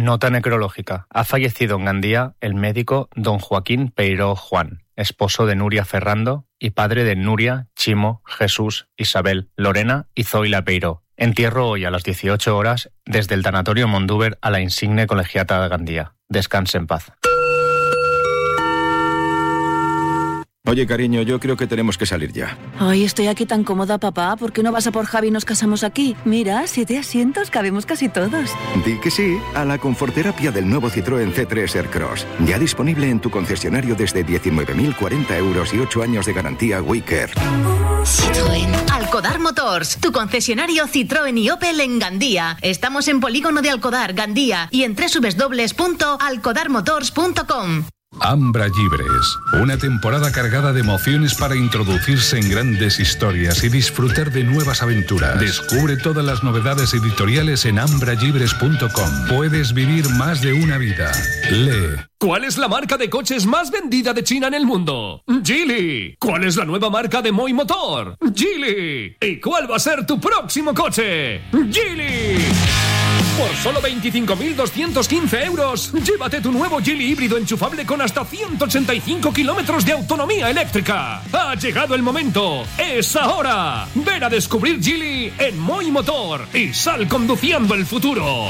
Nota necrológica. Ha fallecido en Gandía el médico don Joaquín Peiró Juan, esposo de Nuria Ferrando y padre de Nuria, Chimo, Jesús, Isabel, Lorena y Zoila Peiró. Entierro hoy a las 18 horas desde el tanatorio Mondúber a la insigne colegiata de Gandía. Descanse en paz. Oye, cariño, yo creo que tenemos que salir ya. Ay, estoy aquí tan cómoda, papá. ¿Por qué no vas a por Javi y nos casamos aquí? Mira, 7 asientos, cabemos casi todos. Di que sí a la conforterapia del nuevo Citroën C3 Aircross. Ya disponible en tu concesionario desde 19.040 euros y 8 años de garantía Wicker. Citroën. Alcodar Motors, tu concesionario Citroën y Opel en Gandía. Estamos en Polígono de Alcodar, Gandía, y en www.alcodarmotors.com. Ambra Llibres, una temporada cargada de emociones para introducirse en grandes historias y disfrutar de nuevas aventuras. Descubre todas las novedades editoriales en ambrallibres.com. Puedes vivir más de una vida. Lee. ¿Cuál es la marca de coches más vendida de China en el mundo? Geely. ¿Cuál es la nueva marca de Moi Motor? Geely. ¿Y cuál va a ser tu próximo coche? Geely. Por solo 25.215 euros, llévate tu nuevo Geely híbrido enchufable con hasta 185 kilómetros de autonomía eléctrica. Ha llegado el momento. ¡Es ahora! Ven a descubrir Geely en Moi Motor y sal conduciendo el futuro.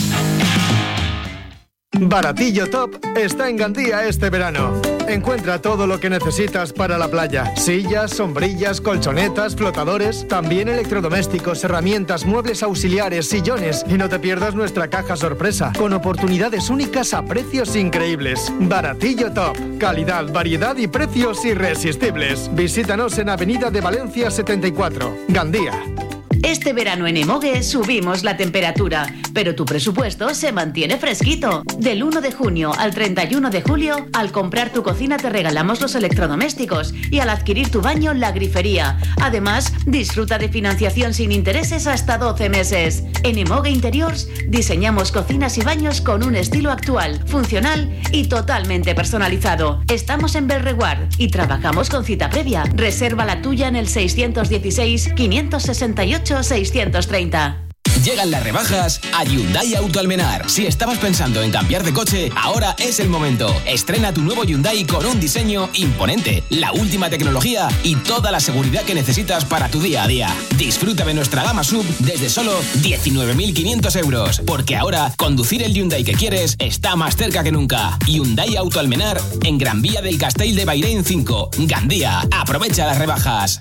Baratillo Top está en Gandía este verano. Encuentra todo lo que necesitas para la playa. Sillas, sombrillas, colchonetas, flotadores, también electrodomésticos, herramientas, muebles auxiliares, sillones. Y no te pierdas nuestra caja sorpresa, con oportunidades únicas a precios increíbles. Baratillo Top. Calidad, variedad y precios irresistibles. Visítanos en Avenida de Valencia 74, Gandía. Este verano en Emogue subimos la temperatura, pero tu presupuesto se mantiene fresquito. Del 1 de junio al 31 de julio, al comprar tu cocina te regalamos los electrodomésticos y al adquirir tu baño la grifería. Además, disfruta de financiación sin intereses hasta 12 meses. En Emogue Interiors diseñamos cocinas y baños con un estilo actual, funcional y totalmente personalizado. Estamos en Belreguard y trabajamos con cita previa. Reserva la tuya en el 616-568-630. Llegan las rebajas a Hyundai Auto Almenar. Si estabas pensando en cambiar de coche, ahora es el momento. Estrena tu nuevo Hyundai con un diseño imponente, la última tecnología y toda la seguridad que necesitas para tu día a día. Disfruta de nuestra gama SUV desde solo 19.500 euros, porque ahora conducir el Hyundai que quieres está más cerca que nunca. Hyundai Auto Almenar en Gran Vía del Castell de Bairén 5, Gandía. Aprovecha las rebajas.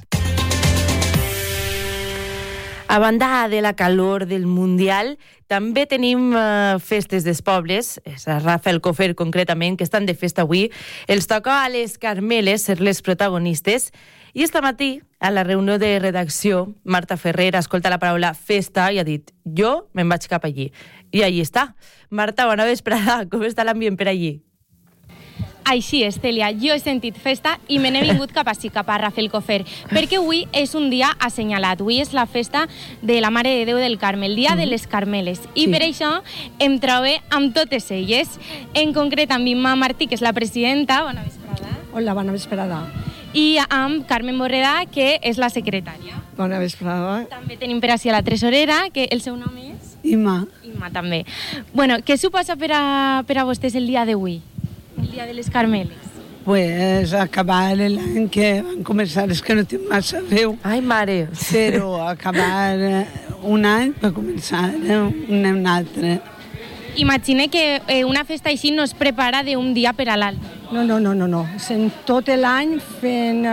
A banda de la calor del Mundial, també tenim festes dels pobles, és a Rafelcofer concretament, que estan de festa avui. Els toca a les Carmeles ser les protagonistes. I este matí, a la reunió de redacció, Marta Ferrer escolta la paraula festa i ha dit jo me'n vaig cap allí. I allí està. Marta, bona vesprada. Com està l'ambient per allí? Així és, Cèlia, jo he sentit festa i me n'he vingut cap ací, cap a Rafelcofer, perquè avui és un dia assenyalat. Avui és la festa de la Mare de Déu del Carme, el dia de les Carmeles. I per això em trobo amb totes elles. En concret, amb Imma Martí, que és la presidenta. Bona vesprada. Hola, bona vesprada. I amb Carmen Borreda, que és la secretària. Bona vesprada. També tenim per ací a la tresorera, que el seu nom és? Imma. Imma, també. Bueno, què suposa per a vostès el dia d'avui? El dia de les Carmeles. Pues acabar l'any que van començar, és que no tinc massa veu. Ai, mare. Però acabar un any per començar un altre. Imagine que una festa així no es prepara d'un dia per a l'altre. No. Sent tot l'any fent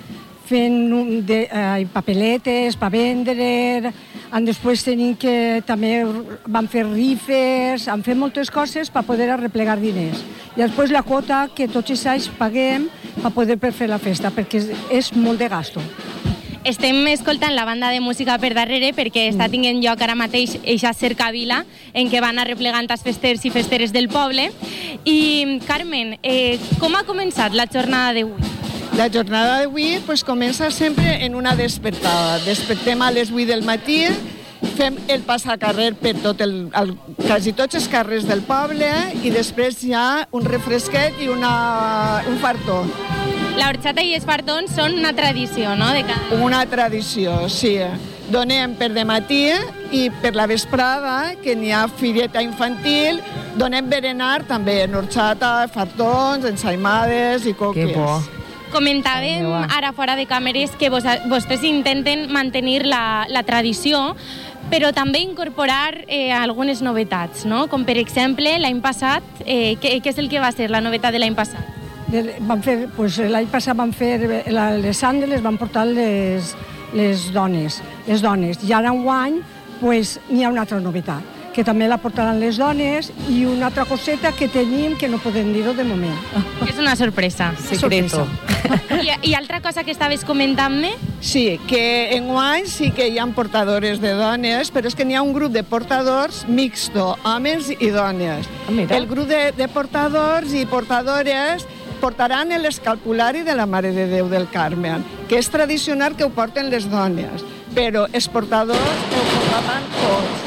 papeletes per vendre. Després tenim que també van fer rifes, han fet moltes coses per poder arreplegar diners. I després la quota que tots els anys paguem per poder fer la festa, perquè és molt de gasto. Estem escoltant la banda de música per darrere perquè està tinguent lloc ara mateix eixa cercavila en què van arreplegant els festers i festeres del poble. I, Carmen, com ha començat la jornada d'avui? La jornada d'avui pues, comença sempre en una despertada. Despertem a les 8 del matí, fem el passacarrer per quasi tots els carrers del poble i després hi ha un refresquet i un fartó. La horchata i els fartons són una tradició, no? Una tradició, sí. donem per dematí i per la vesprada, que n'hi ha fireta infantil, donem berenar també en horxata, fartons, ensaïmades i coques. Que bo. Comentàvem ara fora de càmeres que vostès intenten mantenir la tradició, però també incorporar algunes novetats, no? Com per exemple, l'any passat, què és el que va ser la novetat de l'any passat? L'any passat van fer les sandes, les van portar les dones. I ara enguany n'hi ha una altra novetat, que també la portaran les dones, i una altra coseta que tenim que no podem dir-ho de moment. És una sorpresa. Secreto. I altra cosa que estaves comentant-me? Sí, que enguany sí que hi ha portadores de dones, però és que n'hi ha un grup de portadors mixto, homes i dones. El grup de portadors i portadores portaran l'escalpulari de la Mare de Déu del Carme, que és tradicional que ho porten les dones, però els portadors ho portaran tots.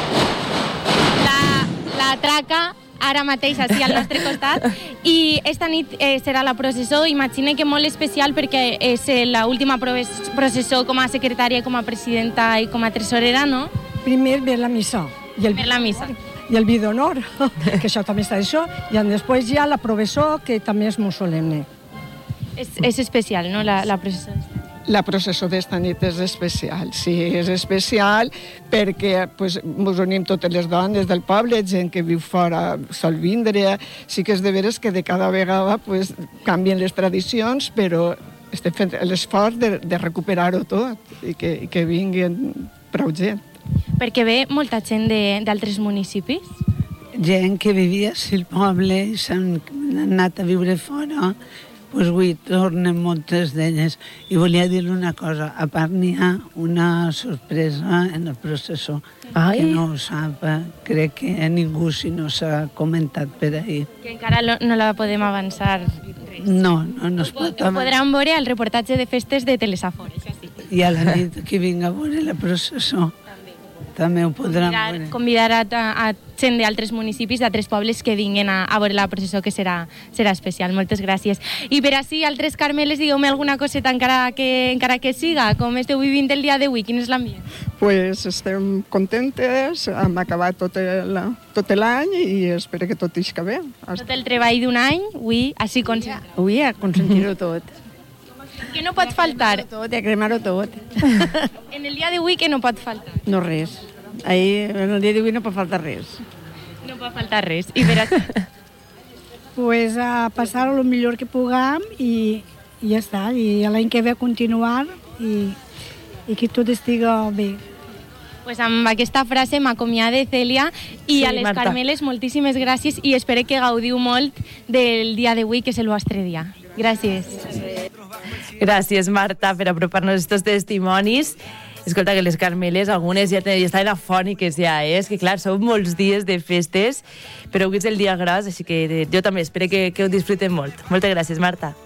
La traca ara mateix així al nostre costat, i esta nit serà la processó, imagine que molt especial perquè és l'última processó com a secretària, com a presidenta i com a tresorera, no? Primer ve la missa. Per la missa. I el vi d'honor, que això també està això, i després hi ha la processó, que també és molt solemne. És especial, no?, la processó. La processó d'esta nit és especial, sí, és especial perquè ens unim totes les dones del poble, gent que viu fora sol vindre, sí que és de veres que de cada vegada canvien les tradicions, però estem fent l'esforç de recuperar-ho tot i que vinguin prou gent. Perquè ve molta gent d'altres municipis? Gent que vivia al poble i s'han anat a viure fora, doncs avui tornen moltes d'elles. I volia dir una cosa, a part n'hi ha una sorpresa en el processó, que no ho sap, crec que a ningú si no s'ha comentat per ahir. Que encara no la podem avançar res. No es pot avançar. Ho podran veure al reportatge de festes de Telesafora, això sí. I a la nit que vinga a veure la processó també ho podran veure. Convidar a gent d'altres municipis, d'altres pobles que vinguin a veure la processó, que serà especial. Moltes gràcies. I per així, altres Carmeles, digueu-me alguna coseta encara que siga. Com esteu vivint el dia d'avui? Quin és l'ambient? Pues estem contentes, hem acabat tot l'any i espero que tot isca bé. Tot el treball d'un any, avui així concentrat. Avui a consentir-ho tot. Què no pot faltar? Tot, a cremar-ho tot. En el dia d'avui, què no pot faltar? No res. En el dia d'avui no pot faltar res. No pot faltar res. I per així? Pues a passar el millor que puguem i ja està. I l'any que ve a continuar i que tot estiga bé. Pues amb aquesta frase m'acomiade, Cèlia, i a les Marta. Carmeles moltíssimes gràcies i espero que gaudiu molt del dia d'avui, que és el vostre dia. Gràcies. Gràcies, Marta, per apropar-nos aquests testimonis. Escolta, que les Carmeles, algunes ja estaven afòniques ja, és que clar, són molts dies de festes, però avui és el dia gros, així que jo també espero que ho disfrutem molt. Moltes gràcies, Marta.